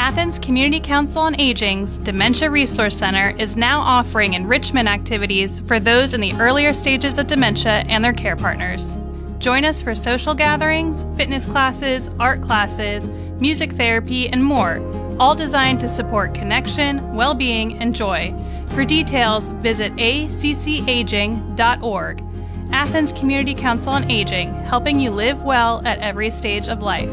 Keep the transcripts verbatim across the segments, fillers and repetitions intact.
Athens Community Council on Aging's Dementia Resource Center is now offering enrichment activities for those in the earlier stages of dementia and their care partners. Join us for social gatherings, fitness classes, art classes, music therapy, and more, all designed to support connection, well-being, and joy. For details, visit a c c aging dot org. Athens Community Council on Aging, helping you live well at every stage of life.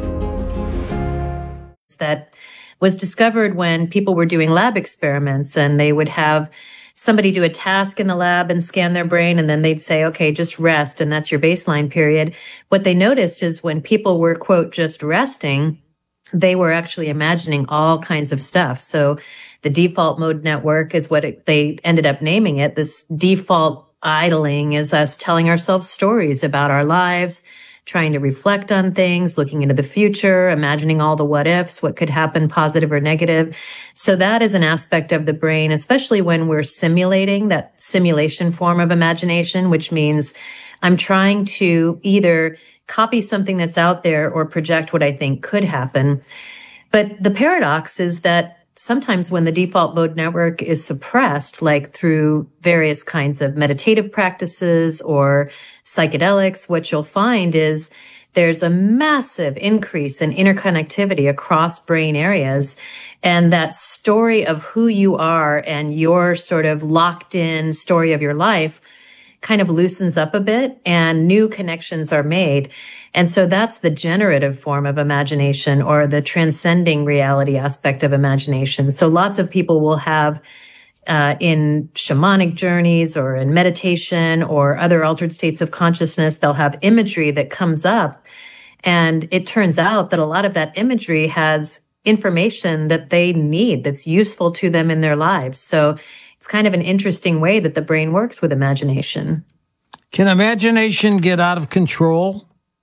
That was discovered when people were doing lab experiments, and they would have somebody do a task in the lab and scan their brain, and then they'd say, okay, just rest, and that's your baseline period. What they noticed is when people were, quote, just resting, they were actually imagining all kinds of stuff. So the default mode network is what it, they ended up naming it. This default idling is us telling ourselves stories about our lives, trying to reflect on things, looking into the future, imagining all the what ifs, what could happen, positive or negative. So that is an aspect of the brain, especially when we're simulating, that simulation form of imagination, which means I'm trying to either copy something that's out there or project what I think could happen. But the paradox is that sometimes when the default mode network is suppressed, like through various kinds of meditative practices or psychedelics, what you'll find is there's a massive increase in interconnectivity across brain areas. And that story of who you are and your sort of locked in story of your life kind of loosens up a bit and new connections are made. And so that's the generative form of imagination, or the transcending reality aspect of imagination. So lots of people will have uh, in shamanic journeys or in meditation or other altered states of consciousness, they'll have imagery that comes up. And it turns out that a lot of that imagery has information that they need that's useful to them in their lives. So it's kind of an interesting way that the brain works with imagination. Can imagination get out of control?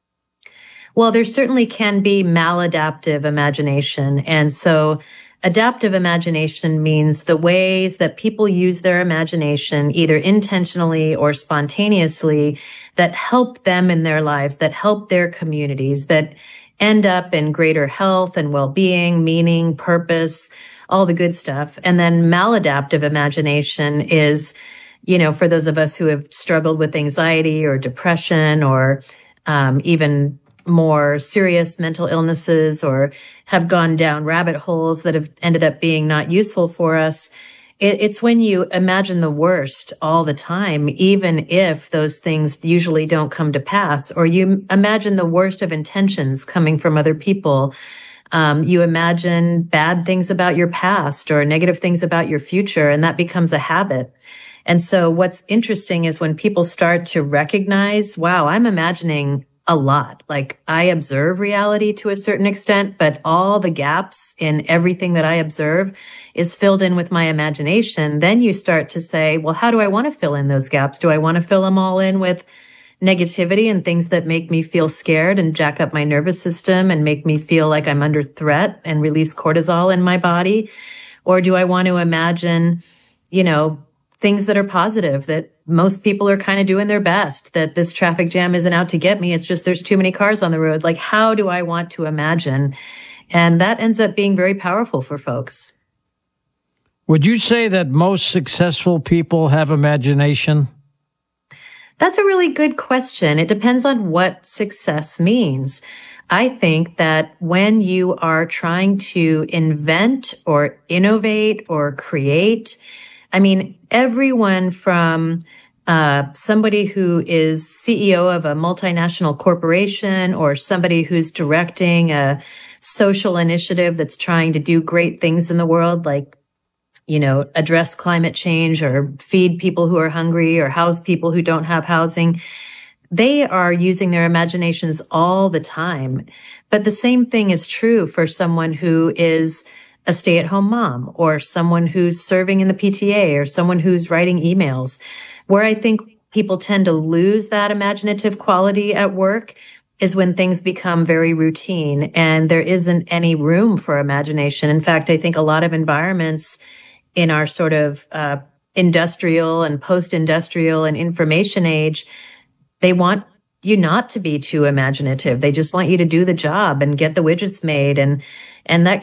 Well, there certainly can be maladaptive imagination. And so adaptive imagination means the ways that people use their imagination, either intentionally or spontaneously, that help them in their lives, that help their communities, that end up in greater health and well-being, meaning, purpose, all the good stuff. And then maladaptive imagination is, you know, for those of us who have struggled with anxiety or depression or um, even more serious mental illnesses, or have gone down rabbit holes that have ended up being not useful for us. It, it's when you imagine the worst all the time, even if those things usually don't come to pass, or you imagine the worst of intentions coming from other people. Um, you imagine bad things about your past or negative things about your future, and that becomes a habit. And so what's interesting is when people start to recognize, wow, I'm imagining a lot. Like, I observe reality to a certain extent, but all the gaps in everything that I observe is filled in with my imagination. Then you start to say, well, how do I want to fill in those gaps? Do I want to fill them all in with negativity and things that make me feel scared and jack up my nervous system and make me feel like I'm under threat and release cortisol in my body? Or do I want to imagine, you know, things that are positive, that most people are kind of doing their best, that this traffic jam isn't out to get me. It's just there's too many cars on the road. Like, how do I want to imagine? And that ends up being very powerful for folks. Would you say that most successful people have imagination? That's a really good question. It depends on what success means. I think that when you are trying to invent or innovate or create, I mean, everyone from uh somebody who is C E O of a multinational corporation, or somebody who's directing a social initiative that's trying to do great things in the world, like, you know, address climate change or feed people who are hungry or house people who don't have housing. They are using their imaginations all the time. But the same thing is true for someone who is a stay-at-home mom, or someone who's serving in the P T A, or someone who's writing emails. Where I think people tend to lose that imaginative quality at work is when things become very routine and there isn't any room for imagination. In fact, I think a lot of environments in our sort of uh industrial and post-industrial and information age, they want you not to be too imaginative. They just want you to do the job and get the widgets made. And, and that